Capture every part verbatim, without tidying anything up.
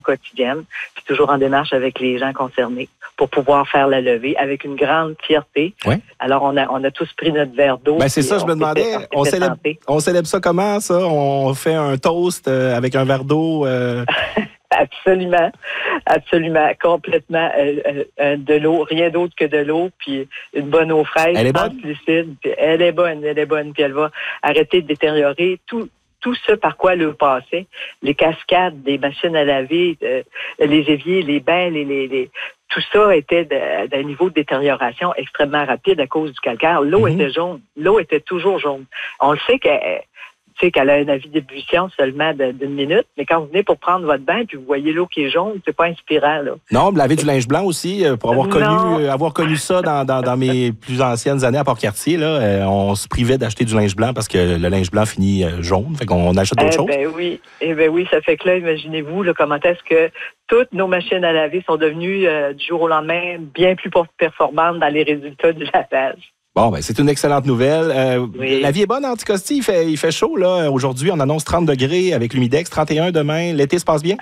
quotidienne, puis toujours en démarche avec les gens concernés pour pouvoir faire la levée avec une grande fierté. Oui. Alors, on a, on a tous pris notre verre d'eau. Ben c'est ça, je me demandais, on célèbre, on célèbre ça comment, ça? On fait un toast euh, avec un verre d'eau? Euh... Absolument, absolument, complètement euh, euh, de l'eau, rien d'autre que de l'eau, puis une bonne eau fraîche, elle est bonne, translucide, puis elle est bonne, elle est bonne, puis elle va arrêter de détériorer tout. Tout ce par quoi l'eau passait, les cascades, des machines à laver, euh, les éviers, les bains, les, les, les, tout ça était d'un niveau de détérioration extrêmement rapide à cause du calcaire. L'eau mm-hmm. était jaune. L'eau était toujours jaune. On le sait qu'elle, tu sais, qu'elle a un avis d'ébullition seulement de, d'une minute, mais quand vous venez pour prendre votre bain puis vous voyez l'eau qui est jaune, c'est pas inspirant, là. Non, laver du linge blanc aussi, pour avoir connu, avoir connu ça dans, dans, dans mes plus anciennes années à Port-Cartier, là, on se privait d'acheter du linge blanc parce que le linge blanc finit jaune, fait qu'on achète d'autres eh choses. Ben oui, eh ben oui, ça fait que là, imaginez-vous, là, comment est-ce que toutes nos machines à laver sont devenues euh, du jour au lendemain bien plus performantes dans les résultats du lavage. Bon, ben c'est une excellente nouvelle. Euh, oui. La vie est bonne, Anticosti. Il fait, il fait chaud, là. Aujourd'hui, on annonce trente degrés avec l'humidex, trente et un demain. L'été se passe bien?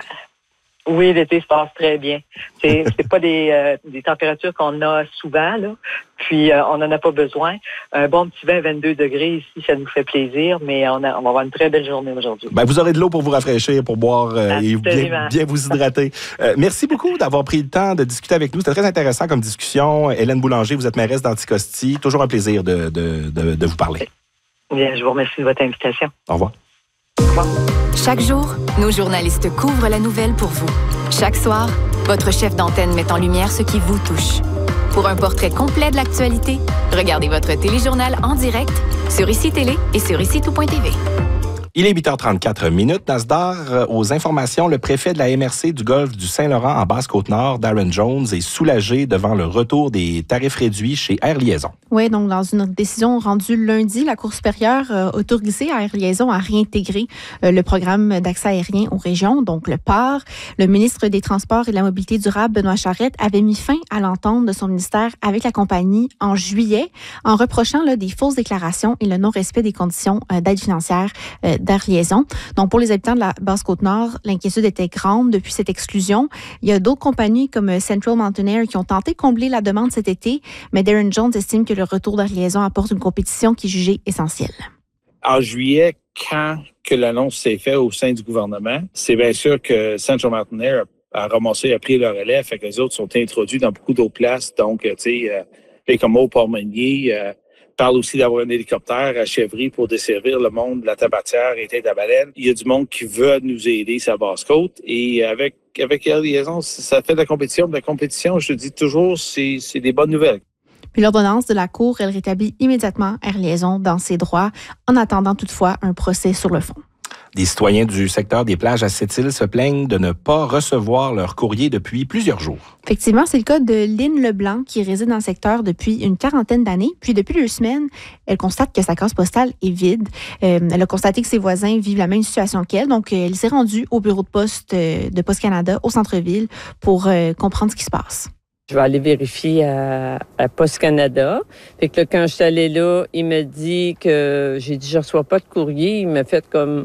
Oui, l'été se passe très bien. C'est, c'est pas des, euh, des températures qu'on a souvent, là. Puis, euh, on n'en a pas besoin. Un bon petit vingt à vingt-deux degrés ici, ça nous fait plaisir, mais on, a, on va avoir une très belle journée aujourd'hui. Ben, vous aurez de l'eau pour vous rafraîchir, pour boire euh, et bien, bien vous hydrater. euh, merci beaucoup d'avoir pris le temps de discuter avec nous. C'était très intéressant comme discussion. Hélène Boulanger, vous êtes mairesse d'Anticosti. Toujours un plaisir de, de, de, de vous parler. Bien, je vous remercie de votre invitation. Au revoir. Au revoir. Chaque jour, nos journalistes couvrent la nouvelle pour vous. Chaque soir, votre chef d'antenne met en lumière ce qui vous touche. Pour un portrait complet de l'actualité, regardez votre téléjournal en direct sur Ici Télé et sur ici tout point t v. Il est huit heures trente-quatre minutes. Nasdar, aux informations, le préfet de la M R C du Golfe du Saint-Laurent en Basse-Côte-Nord, Darren Jones, est soulagé devant le retour des tarifs réduits chez Air Liaison. Oui, donc dans une décision rendue lundi, la Cour supérieure a autorisé Air Liaison à réintégrer euh, le programme d'accès aérien aux régions, donc le P A R. Le ministre des Transports et de la Mobilité durable, Benoît Charette, avait mis fin à l'entente de son ministère avec la compagnie en juillet en reprochant là, des fausses déclarations et le non-respect des conditions euh, d'aide financière euh, d'Air Liaison. Donc, pour les habitants de la Basse-Côte-Nord, l'inquiétude était grande depuis cette exclusion. Il y a d'autres compagnies comme Central Mountain Air qui ont tenté de combler la demande cet été, mais Darren Jones estime que le retour d'Air Liaison apporte une compétition qui est jugée essentielle. En juillet, quand que l'annonce s'est faite au sein du gouvernement, c'est bien sûr que Central Mountain Air a ramassé, a pris le relais, fait que les autres sont introduits dans beaucoup d'autres places. Donc, tu sais, euh, comme au Port-Meunier, euh, parle aussi d'avoir un hélicoptère à Chevry pour desservir le monde de la Tabatière et de la Baleine. Il y a du monde qui veut nous aider sur la Basse-Côte. Et avec, avec Air Liaison, ça fait de la compétition. De la compétition, je dis toujours, c'est, c'est des bonnes nouvelles. Puis l'ordonnance de la Cour, elle rétablit immédiatement Air Liaison dans ses droits, en attendant toutefois un procès sur le fond. Des citoyens du secteur des plages à Sept-Îles se plaignent de ne pas recevoir leur courrier depuis plusieurs jours. Effectivement, c'est le cas de Lynn Leblanc qui réside dans le secteur depuis une quarantaine d'années. Puis depuis deux semaines, elle constate que sa case postale est vide. Euh, elle a constaté que ses voisins vivent la même situation qu'elle. Donc, elle s'est rendue au bureau de poste de Poste Canada au centre-ville pour euh, comprendre ce qui se passe. Je vais aller vérifier à, à Poste Canada. Fait que là, quand je suis allée là, il me dit que j'ai dit je reçois pas de courrier. Il m'a fait comme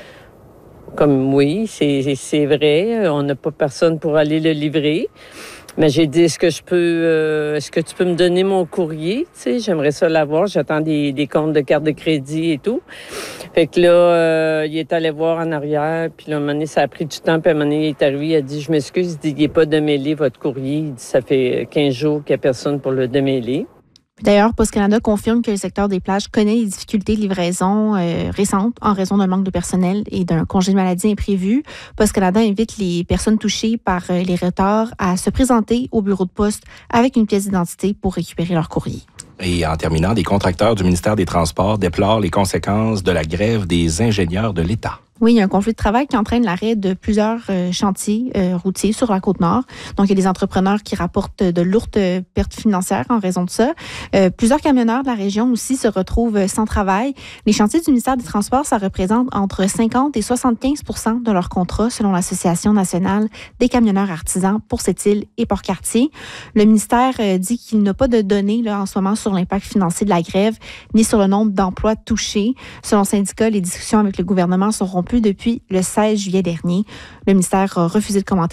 comme oui, c'est c'est vrai. On n'a pas personne pour aller le livrer. Mais j'ai dit est-ce que je peux euh, est-ce que tu peux me donner mon courrier? Tu sais, j'aimerais ça l'avoir. J'attends des, des comptes de carte de crédit et tout. Fait que là, euh, il est allé voir en arrière, puis là, à un moment donné, ça a pris du temps, puis à un moment donné, il est arrivé, il a dit, je m'excuse, il dit, il n'est pas démêlé, votre courrier. Il dit, ça fait quinze jours qu'il n'y a personne pour le démêler. D'ailleurs, Poste Canada confirme que le secteur des plages connaît des difficultés de livraison euh, récentes en raison d'un manque de personnel et d'un congé de maladie imprévu. Poste Canada invite les personnes touchées par euh, les retards à se présenter au bureau de poste avec une pièce d'identité pour récupérer leur courrier. Et en terminant, des contracteurs du ministère des Transports déplorent les conséquences de la grève des ingénieurs de l'État. Oui, il y a un conflit de travail qui entraîne l'arrêt de plusieurs euh, chantiers euh, routiers sur la Côte-Nord. Donc, il y a des entrepreneurs qui rapportent de lourdes pertes financières en raison de ça. Euh, plusieurs camionneurs de la région aussi se retrouvent sans travail. Les chantiers du ministère des Transports, ça représente entre cinquante et soixante-quinze pour cent de leur contrat, selon l'Association nationale des camionneurs artisans pour Sept-Îles et Port-Cartier. Le ministère euh, dit qu'il n'a pas de données là, en ce moment sur l'impact financier de la grève, ni sur le nombre d'emplois touchés. Selon le syndicat, les discussions avec le gouvernement seront plus depuis le seize juillet dernier. Le ministère a refusé de commenter